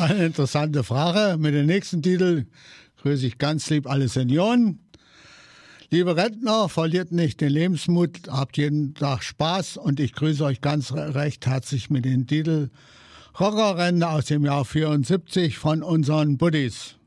Eine interessante Frage. Mit dem nächsten Titel grüße ich ganz lieb alle Senioren. Liebe Rentner, verliert nicht den Lebensmut, habt jeden Tag Spaß und ich grüße euch ganz recht herzlich mit dem Titel Rockerrennen aus dem Jahr 74 von unseren Buddies.